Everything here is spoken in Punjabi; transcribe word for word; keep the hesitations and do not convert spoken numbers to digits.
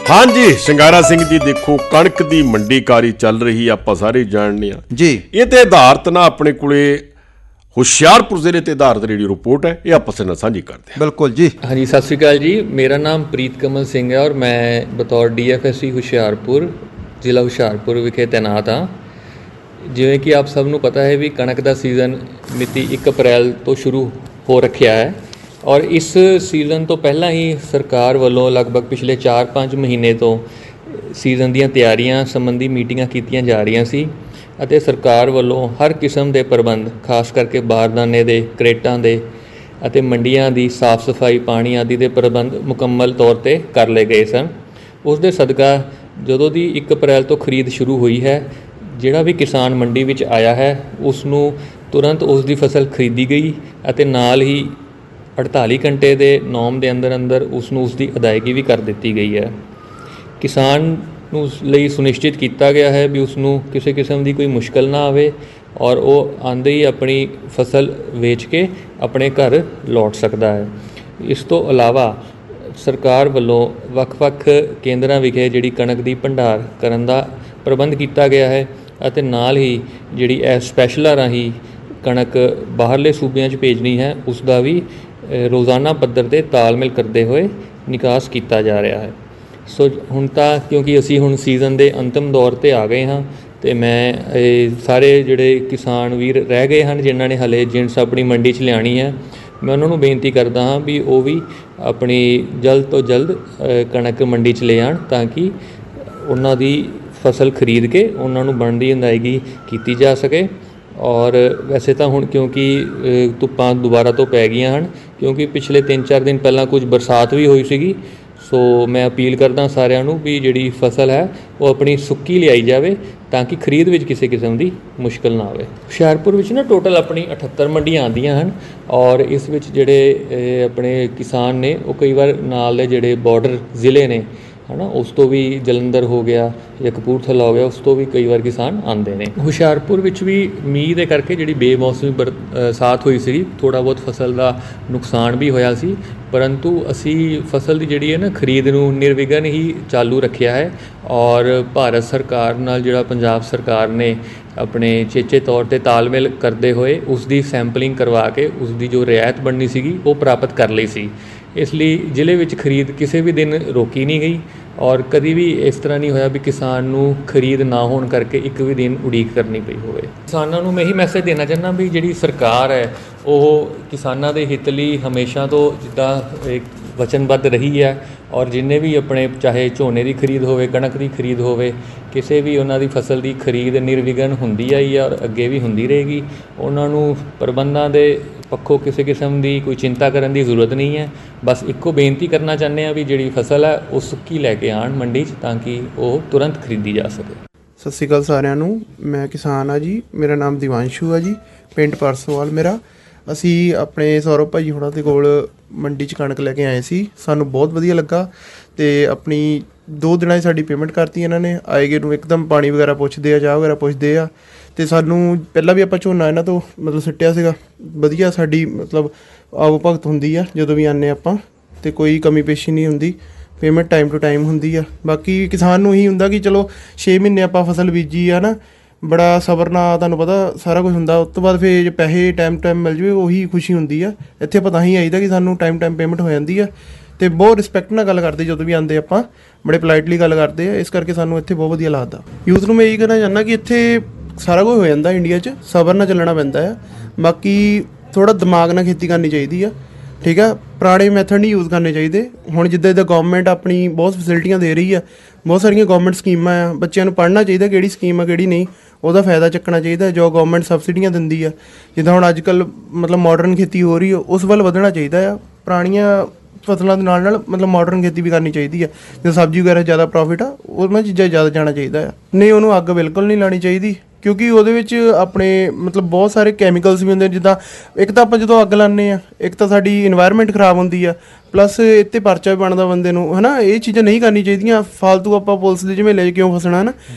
हाँ जी, ਸ਼ਿੰਗਾਰਾ ਸਿੰਘ जी देखो कणक की मंडीकारी चल रही ਆਪਾਂ ਸਾਰੇ ਜਾਣਦੇ ਆ जी। ਇਹ ਤੇ ਆਧਾਰਿਤ ਨਾ ਆਪਣੇ ਕੋਲੇ ਹੁਸ਼ਿਆਰਪੁਰ ਜ਼ਿਲ੍ਹੇ ਤੇ ਆਧਾਰਿਤ रेडियो रिपोर्ट है, ये आपस में साझी करते हैं। बिल्कुल जी। हाँ जी, सत श्री अकाल जी। मेरा नाम प्रीत कमल सिंह है और मैं बतौर D F S C Hoshiarpur ਜ਼ਿਲ੍ਹਾ ਹੁਸ਼ਿਆਰਪੁਰ ਵਿਖੇ ਤੈਨਾਤ ਹਾਂ। ਜਿਵੇਂ ਕਿ ਆਪ ਸਭ ਨੂੰ ਪਤਾ ਹੈ ਵੀ ਕਣਕ ਦਾ ਸੀਜ਼ਨ ਮਿਤੀ ਇੱਕ ਅਪ੍ਰੈਲ ਤੋਂ ਸ਼ੁਰੂ ਹੋ ਰੱਖਿਆ ਹੈ ਔਰ ਇਸ ਸੀਜ਼ਨ ਤੋਂ ਪਹਿਲਾਂ ਹੀ ਸਰਕਾਰ ਵੱਲੋਂ ਲਗਭਗ ਪਿਛਲੇ ਚਾਰ ਪੰਜ ਮਹੀਨੇ ਤੋਂ ਸੀਜ਼ਨ ਦੀਆਂ ਤਿਆਰੀਆਂ ਸੰਬੰਧੀ ਮੀਟਿੰਗਾਂ ਕੀਤੀਆਂ ਜਾ ਰਹੀਆਂ ਸੀ ਅਤੇ ਸਰਕਾਰ ਵੱਲੋਂ ਹਰ ਕਿਸਮ ਦੇ ਪ੍ਰਬੰਧ ਖਾਸ ਕਰਕੇ ਬਾਰਦਾਨੇ ਦੇ, ਕਰੇਟਾਂ ਦੇ ਅਤੇ ਮੰਡੀਆਂ ਦੀ ਸਾਫ਼ ਸਫਾਈ, ਪਾਣੀ ਆਦਿ ਦੇ ਪ੍ਰਬੰਧ ਮੁਕੰਮਲ ਤੌਰ 'ਤੇ ਕਰ ਲਏ ਗਏ ਸਨ। ਉਸ ਦੇ ਸਦਕਾ ਜਦੋਂ ਦੀ ਇੱਕ ਅਪ੍ਰੈਲ ਤੋਂ ਖਰੀਦ ਸ਼ੁਰੂ ਹੋਈ ਹੈ, ਜਿਹੜਾ ਵੀ ਕਿਸਾਨ ਮੰਡੀ ਵਿੱਚ ਆਇਆ ਹੈ ਉਸ ਨੂੰ ਤੁਰੰਤ ਉਸ ਦੀ ਫਸਲ ਖਰੀਦੀ ਗਈ ਅਤੇ ਨਾਲ ਹੀ ਅਠਤਾਲੀ ਘੰਟੇ ਦੇ ਨੌਮ ਦੇ ਅੰਦਰ ਅੰਦਰ ਉਸ ਨੂੰ ਉਸ ਦੀ ਅਦਾਇਗੀ ਵੀ ਕਰ ਦਿੱਤੀ ਗਈ ਹੈ। ਕਿਸਾਨ ਨੂੰ ਲਈ ਸੁਨਿਸ਼ਚਿਤ ਕੀਤਾ ਗਿਆ ਹੈ ਵੀ ਉਸ ਨੂੰ ਕਿਸੇ ਕਿਸਮ ਦੀ ਕੋਈ ਮੁਸ਼ਕਲ ਨਾ ਆਵੇ ਔਰ ਉਹ ਆਉਂਦੇ ਹੀ ਆਪਣੀ ਫਸਲ ਵੇਚ ਕੇ ਆਪਣੇ ਘਰ ਲੌਟ ਸਕਦਾ ਹੈ। ਇਸ ਤੋਂ ਇਲਾਵਾ ਸਰਕਾਰ ਵੱਲੋਂ ਵੱਖ-ਵੱਖ ਕੇਂਦਰਾਂ ਵਿਖੇ ਜਿਹੜੀ ਕਣਕ ਦੀ ਭੰਡਾਰ ਕਰਨ ਦਾ ਪ੍ਰਬੰਧ ਕੀਤਾ ਗਿਆ ਹੈ ਅਤੇ ਨਾਲ ਹੀ ਜਿਹੜੀ ਇਹ ਸਪੈਸ਼ਲਾਂ ਰਾਹੀਂ ਕਣਕ ਬਾਹਰਲੇ ਸੂਬਿਆਂ 'ਚ ਭੇਜਣੀ ਹੈ ਉਸ ਦਾ ਵੀ ਰੋਜ਼ਾਨਾ ਪੱਧਰ 'ਤੇ ਤਾਲਮੇਲ ਕਰਦੇ ਹੋਏ ਨਿਕਾਸ ਕੀਤਾ ਜਾ ਰਿਹਾ ਹੈ। ਸੋ ਹੁਣ ਤਾਂ ਕਿਉਂਕਿ ਅਸੀਂ ਹੁਣ ਸੀਜ਼ਨ ਦੇ ਅੰਤਿਮ ਦੌਰ 'ਤੇ ਆ ਗਏ ਹਾਂ ਅਤੇ ਮੈਂ ਇਹ ਸਾਰੇ ਜਿਹੜੇ ਕਿਸਾਨ ਵੀਰ ਰਹਿ ਗਏ ਹਨ ਜਿਨ੍ਹਾਂ ਨੇ ਹਾਲੇ ਜਿਣਸ ਆਪਣੀ ਮੰਡੀ 'ਚ ਲਿਆਉਣੀ ਹੈ, ਮੈਂ ਉਹਨਾਂ ਨੂੰ ਬੇਨਤੀ ਕਰਦਾ ਹਾਂ ਵੀ ਉਹ ਵੀ ਆਪਣੀ ਜਲਦ ਤੋਂ ਜਲਦ ਕਣਕ ਮੰਡੀ 'ਚ ਲੈ ਆਉਣ ਤਾਂ ਕਿ ਉਹਨਾਂ ਦੀ ਫਸਲ ਖਰੀਦ ਕੇ ਉਹਨਾਂ ਨੂੰ ਬਣਦੀ ਅਦਾਇਗੀ ਕੀਤੀ ਜਾ ਸਕੇ। ਔਰ ਵੈਸੇ ਤਾਂ ਹੁਣ ਕਿਉਂਕਿ ਧੁੱਪਾਂ ਦੁਬਾਰਾ ਤੋਂ ਪੈ ਗਈਆਂ ਹਨ, ਕਿਉਂਕਿ ਪਿਛਲੇ ਤਿੰਨ ਚਾਰ ਦਿਨ ਪਹਿਲਾਂ ਕੁਝ ਬਰਸਾਤ ਵੀ ਹੋਈ ਸੀਗੀ। ਸੋ ਮੈਂ ਅਪੀਲ ਕਰਦਾ ਸਾਰਿਆਂ ਨੂੰ ਵੀ ਜਿਹੜੀ ਫਸਲ ਹੈ ਉਹ ਆਪਣੀ ਸੁੱਕੀ ਲਿਆਈ ਜਾਵੇ ਤਾਂ ਕਿ ਖਰੀਦ ਵਿੱਚ ਕਿਸੇ ਕਿਸਮ ਦੀ ਮੁਸ਼ਕਲ ਨਾ ਆਵੇ। ਹੁਸ਼ਿਆਰਪੁਰ ਵਿੱਚ ਨਾ ਟੋਟਲ ਆਪਣੀ ਅਠੱਤਰ ਮੰਡੀਆਂ ਆਉਂਦੀਆਂ ਹਨ ਔਰ ਇਸ ਵਿੱਚ ਜਿਹੜੇ ਆਪਣੇ ਕਿਸਾਨ ਨੇ ਉਹ ਕਈ ਵਾਰ ਨਾਲ ਦੇ ਜਿਹੜੇ ਬਾਰਡਰ ਜ਼ਿਲ੍ਹੇ ਨੇ ਹੈ ਨਾ, ਉਸ ਤੋਂ ਵੀ ਜਲੰਧਰ ਹੋ ਗਿਆ ਜਾਂ ਕਪੂਰਥਲਾ ਹੋ ਗਿਆ, ਉਸ ਤੋਂ ਵੀ ਕਈ ਵਾਰ ਕਿਸਾਨ ਆਉਂਦੇ ਨੇ। ਹੁਸ਼ਿਆਰਪੁਰ ਵਿੱਚ ਵੀ ਮੀਂਹ ਦੇ ਕਰਕੇ ਜਿਹੜੀ ਬੇਮੌਸਮੀ ਬਰਸਾਤ ਹੋਈ ਸੀਗੀ, ਥੋੜ੍ਹਾ ਬਹੁਤ ਫਸਲ ਦਾ ਨੁਕਸਾਨ ਵੀ ਹੋਇਆ ਸੀ, ਪਰੰਤੂ ਅਸੀਂ ਫਸਲ ਦੀ ਜਿਹੜੀ ਹੈ ਨਾ ਖਰੀਦ ਨੂੰ ਨਿਰਵਿਘਨ ਹੀ ਚਾਲੂ ਰੱਖਿਆ ਹੈ ਔਰ ਭਾਰਤ ਸਰਕਾਰ ਨਾਲ ਜਿਹੜਾ ਪੰਜਾਬ ਸਰਕਾਰ ਨੇ ਆਪਣੇ ਚੇਚੇ ਤੌਰ 'ਤੇ ਤਾਲਮੇਲ ਕਰਦੇ ਹੋਏ ਉਸ ਦੀ ਸੈਂਪਲਿੰਗ ਕਰਵਾ ਕੇ ਉਸ ਦੀ ਜੋ ਰਿਆਇਤ ਬਣਨੀ ਸੀਗੀ ਉਹ ਪ੍ਰਾਪਤ ਕਰ ਲਈ ਸੀ। ਇਸ ਲਈ ਜ਼ਿਲ੍ਹੇ ਵਿੱਚ ਖਰੀਦ ਕਿਸੇ ਵੀ ਦਿਨ ਰੋਕੀ ਨਹੀਂ ਗਈ ਔਰ ਕਦੀ ਵੀ ਇਸ ਤਰ੍ਹਾਂ ਨਹੀਂ ਹੋਇਆ ਵੀ ਕਿਸਾਨ ਨੂੰ ਖਰੀਦ ਨਾ ਹੋਣ ਕਰਕੇ ਇੱਕ ਵੀ ਦਿਨ ਉਡੀਕ ਕਰਨੀ ਪਈ ਹੋਵੇ। ਕਿਸਾਨਾਂ ਨੂੰ ਮੈਂ ਇਹੀ ਮੈਸੇਜ ਦੇਣਾ ਚਾਹੁੰਦਾ ਵੀ ਜਿਹੜੀ ਸਰਕਾਰ ਹੈ ਉਹ ਕਿਸਾਨਾਂ ਦੇ ਹਿੱਤ ਲਈ ਹਮੇਸ਼ਾ ਤੋਂ ਜਿੱਦਾਂ ਇੱਕ ਵਚਨਬੱਧ ਰਹੀ ਹੈ ਔਰ ਜਿੰਨੇ ਵੀ ਆਪਣੇ ਚਾਹੇ ਝੋਨੇ ਦੀ ਖਰੀਦ ਹੋਵੇ, ਕਣਕ ਦੀ ਖਰੀਦ ਹੋਵੇ, ਕਿਸੇ ਵੀ ਉਹਨਾਂ ਦੀ ਫਸਲ ਦੀ ਖਰੀਦ ਨਿਰਵਿਘਨ ਹੁੰਦੀ ਆਈ ਹੈ ਔਰ ਅੱਗੇ ਵੀ ਹੁੰਦੀ ਰਹੇਗੀ। ਉਹਨਾਂ ਨੂੰ ਪ੍ਰਬੰਧਾਂ ਦੇ ਪੱਖੋਂ ਕਿਸੇ ਕਿਸਮ ਦੀ ਕੋਈ ਚਿੰਤਾ ਕਰਨ ਦੀ ਜ਼ਰੂਰਤ ਨਹੀਂ ਹੈ। ਬਸ ਇੱਕੋ ਬੇਨਤੀ ਕਰਨਾ ਚਾਹੁੰਦੇ ਹਾਂ ਵੀ ਜਿਹੜੀ ਫਸਲ ਹੈ ਉਹ ਸੁੱਕੀ ਲੈ ਕੇ ਆਉਣ ਮੰਡੀ 'ਚ ਤਾਂ ਕਿ ਉਹ ਤੁਰੰਤ ਖਰੀਦੀ ਜਾ ਸਕੇ। ਸਤਿ ਸ਼੍ਰੀ ਅਕਾਲ ਸਾਰਿਆਂ ਨੂੰ। ਮੈਂ ਕਿਸਾਨ ਆ ਜੀ, ਮੇਰਾ ਨਾਮ ਦਿਵਾਂਸ਼ੂ ਆ ਜੀ, ਪਿੰਡ ਪਰਸੋਵਾਲ ਮੇਰਾ। ਅਸੀਂ ਆਪਣੇ ਸੌਰਵ ਭਾਜੀ ਹੁਣਾਂ ਦੇ ਕੋਲ ਮੰਡੀ 'ਚ ਕਣਕ ਲੈ ਕੇ ਆਏ ਸੀ, ਸਾਨੂੰ ਬਹੁਤ ਵਧੀਆ ਲੱਗਾ ਅਤੇ ਆਪਣੀ ਦੋ ਦਿਨਾਂ 'ਚ ਸਾਡੀ ਪੇਮੈਂਟ ਕਰਤੀ ਇਹਨਾਂ ਨੇ। ਆਏ ਗਏ ਨੂੰ ਇੱਕਦਮ ਪਾਣੀ ਵਗੈਰਾ ਪੁੱਛਦੇ ਆ, ਚਾਹ ਵਗੈਰਾ ਪੁੱਛਦੇ ਆ ਅਤੇ ਸਾਨੂੰ ਪਹਿਲਾਂ ਵੀ ਆਪਾਂ ਝੋਨਾ ਇਹਨਾਂ ਤੋਂ ਮਤਲਬ ਸਿੱਟਿਆ ਸੀਗਾ, ਵਧੀਆ ਸਾਡੀ ਮਤਲਬ ਆਓ ਭਗਤ ਹੁੰਦੀ ਆ ਜਦੋਂ ਵੀ ਆਉਂਦੇ ਆਪਾਂ ਅਤੇ ਕੋਈ ਕਮੀ ਪੇਸ਼ੀ ਨਹੀਂ ਹੁੰਦੀ, ਪੇਮੈਂਟ ਟਾਈਮ ਟੂ ਟਾਈਮ ਹੁੰਦੀ ਆ। ਬਾਕੀ ਕਿਸਾਨ ਨੂੰ ਇਹੀ ਹੁੰਦਾ ਕਿ ਚਲੋ ਛੇ ਮਹੀਨੇ ਆਪਾਂ ਫਸਲ ਬੀਜੀ ਆ ਨਾ, ਬੜਾ ਸਬਰ ਨਾਲ ਤੁਹਾਨੂੰ ਪਤਾ ਸਾਰਾ ਕੁਝ ਹੁੰਦਾ। ਉਸ ਤੋਂ ਬਾਅਦ ਫਿਰ ਜੇ ਪੈਸੇ ਟਾਈਮ ਟਾਈਮ ਮਿਲ ਜਾਵੇ ਉਹੀ ਖੁਸ਼ੀ ਹੁੰਦੀ ਆ। ਇੱਥੇ ਆਪਾਂ ਤਾਂ ਹੀ ਆਈਦਾ ਕਿ ਸਾਨੂੰ ਟਾਈਮ ਟਾਈਮ ਪੇਮੈਂਟ ਹੋ ਜਾਂਦੀ ਆ ਅਤੇ ਬਹੁਤ ਰਿਸਪੈਕਟ ਨਾਲ ਗੱਲ ਕਰਦੇ ਜਦੋਂ ਵੀ ਆਉਂਦੇ ਆਪਾਂ, ਬੜੇ ਪੋਲਾਈਟਲੀ ਗੱਲ ਕਰਦੇ ਆ, ਇਸ ਕਰਕੇ ਸਾਨੂੰ ਇੱਥੇ ਬਹੁਤ ਵਧੀਆ ਲੱਗਦਾ। ਯੂਥ ਨੂੰ ਮੈਂ ਇਹੀ ਕਹਿਣਾ ਚਾਹੁੰਦਾ ਕਿ ਇੱਥੇ ਸਾਰਾ ਕੁਝ ਹੋ ਜਾਂਦਾ ਇੰਡੀਆ 'ਚ, ਸਬਰ ਨਾਲ ਚੱਲਣਾ ਪੈਂਦਾ ਆ। ਬਾਕੀ ਥੋੜ੍ਹਾ ਦਿਮਾਗ ਨਾਲ ਖੇਤੀ ਕਰਨੀ ਚਾਹੀਦੀ ਆ, ਠੀਕ ਆ। ਪੁਰਾਣੇ ਮੈਥਡ ਨਹੀਂ ਯੂਜ਼ ਕਰਨੇ ਚਾਹੀਦੇ। ਹੁਣ ਜਿੱਦਾਂ ਜਿੱਦਾਂ ਗੌਰਮੈਂਟ ਆਪਣੀ ਬਹੁਤ ਫੈਸਿਲਿਟੀਆਂ ਦੇ ਰਹੀ ਆ, ਬਹੁਤ ਸਾਰੀਆਂ ਗੌਰਮੈਂਟ ਸਕੀਮਾਂ ਆ, ਬੱਚਿਆਂ ਨੂੰ ਪੜ੍ਹਨਾ ਚਾਹੀਦਾ ਕਿਹੜੀ ਸਕੀਮ ਆ ਕਿਹੜੀ ਨਹੀਂ, ਉਹਦਾ ਫਾਇਦਾ ਚੱਕਣਾ ਚਾਹੀਦਾ। ਜੋ ਗੌਰਮੈਂਟ ਸਬਸਿਡੀਆਂ ਦਿੰਦੀ ਆ, ਜਿੱਦਾਂ ਹੁਣ ਅੱਜ ਕੱਲ੍ਹ ਮਤਲਬ ਮਾਡਰਨ ਖੇਤੀ ਹੋ ਰਹੀ ਆ, ਉਸ ਵੱਲ ਵਧਣਾ ਚਾਹੀਦਾ ਆ। ਪੁਰਾਣੀਆਂ ਫਸਲਾਂ ਦੇ ਨਾਲ ਨਾਲ ਮਤਲਬ ਮਾਡਰਨ ਖੇਤੀ ਵੀ ਕਰਨੀ ਚਾਹੀਦੀ ਆ। ਜਿੱਦਾਂ ਸਬਜ਼ੀ ਵਗੈਰਾ ਜ਼ਿਆਦਾ ਪ੍ਰੋਫਿਟ ਆ, ਉਹਨਾਂ ਚੀਜ਼ਾਂ ਜ਼ਿਆਦਾ ਜਾਣਾ ਚਾਹੀਦਾ ਆ। ਨਹੀਂ, ਉਹਨੂੰ ਅੱਗ ਬਿਲਕੁਲ ਨਹੀਂ ਲਾਉਣੀ ਚਾਹੀਦੀ ਕਿਉਂਕਿ ਉਹਦੇ ਵਿੱਚ ਆਪਣੇ ਮਤਲਬ ਬਹੁਤ ਸਾਰੇ ਕੈਮੀਕਲਸ ਵੀ ਹੁੰਦੇ ਨੇ। ਜਿੱਦਾਂ ਇੱਕ ਤਾਂ ਆਪਾਂ ਜਦੋਂ ਅੱਗ ਲਾਉਂਦੇ ਹਾਂ, ਇੱਕ ਤਾਂ ਸਾਡੀ ਇਨਵਾਇਰਮੈਂਟ ਖਰਾਬ ਹੁੰਦੀ ਆ, ਪਲੱਸ ਇਹ 'ਤੇ ਪਰਚਾ ਵੀ ਬਣਦਾ ਬੰਦੇ ਨੂੰ, ਹੈ ਨਾ। ਇਹ ਚੀਜ਼ਾਂ ਨਹੀਂ ਕਰਨੀ ਚਾਹੀਦੀਆਂ। ਫਾਲਤੂ ਆਪਾਂ ਪੁਲਿਸ ਦੇ ਝਮੇਲੇ 'ਚ ਕਿਉਂ ਫਸਣਾ ਹੈ ਨਾ।